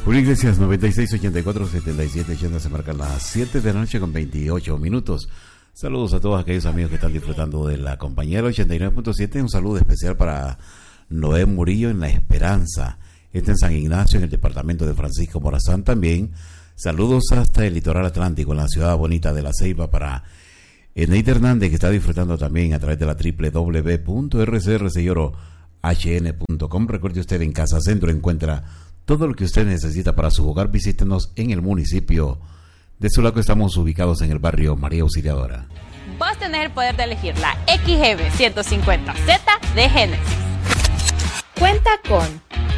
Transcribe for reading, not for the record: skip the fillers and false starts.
Julio Iglesias, 96, 84, 77, 80, se marcan las 7 de la noche con 28 minutos. Saludos a todos aquellos amigos que están disfrutando de la compañía del 89.7. Un saludo especial para Noé Murillo en La Esperanza, en San Ignacio, en el departamento de Francisco Morazán. También saludos hasta el litoral atlántico, en la ciudad bonita de La Ceiba, para Eneida Hernández, que está disfrutando también a través de la www.rcrcllorohn.com. Recuerde usted, en Casa Centro encuentra todo lo que usted necesita para su hogar. Visítenos en el municipio de Sulaco. Estamos ubicados en el barrio María Auxiliadora. Vos tenés el poder de elegir la XGB 150Z de Génesis. Cuenta con